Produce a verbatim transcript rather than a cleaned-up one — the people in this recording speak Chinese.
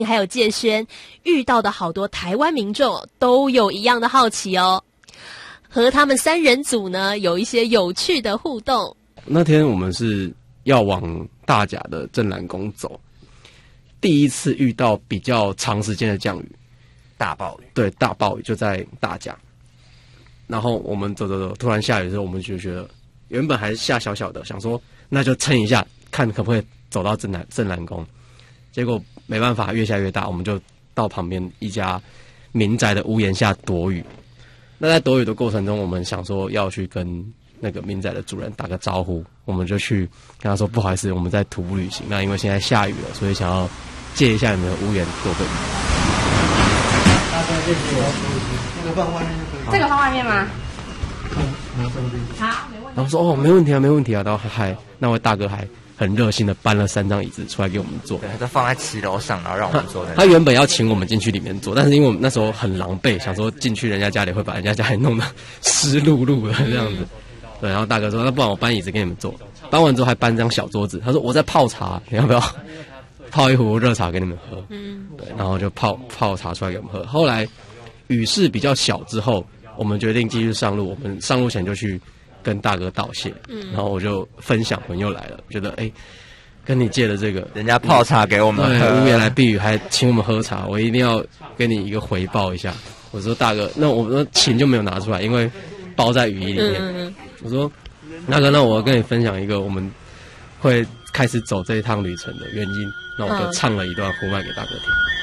还有介轩遇到的好多台湾民众都有一样的好奇哦，和他们三人组呢有一些有趣的互动。 那天我们是要往大甲的镇澜宫走，第一次遇到比较长时间的降雨， 大暴雨， 对，大暴雨就在大甲。然后我们走走走，突然下雨的时候，我们就觉得原本还是下小小的，想说那就撑一下，看可不可以走到镇澜镇澜宫。结果没办法，越下越大，我们就到旁边一家民宅的屋檐下躲雨。那在躲雨的过程中，我们想说要去跟那个民宅的主人打个招呼，我们就去跟他说不好意思，我们在徒步旅行，那因为现在下雨了，所以想要借一下你们的屋檐躲个雨。 这个放外面就可以。 这个放外面吗？ 好， 没问题。 然后说哦，没问题啊，没问题啊。然后还那位大哥还很热心的搬了三张椅子出来给我们坐， 对，都放在骑楼上，然后让我们坐在。 他原本要请我们进去里面坐，但是因为我们那时候很狼狈，想说进去人家家里会把人家家里弄得湿漉漉的这样子。对，然后大哥说那不然我搬椅子给你们坐，搬完之后还搬张小桌子，他说我在泡茶，你要不要泡一壶热茶给你们喝？嗯，对，然后就泡泡茶出来给我们喝。后来雨势比较小之后，我们决定继续上路。我们上路前就去跟大哥道谢，嗯，然后我就分享朋友来了，觉得哎、欸，跟你借的这个人家泡茶给我们喝， 屋檐来避雨，还请我们喝茶，我一定要给你一个回报一下。我说大哥，那我说钱就没有拿出来，因为包在雨衣里面。嗯嗯我说大哥，那我要跟你分享一个我们会开始走这一趟旅程的原因，那我就唱了一段胡麦给大哥听。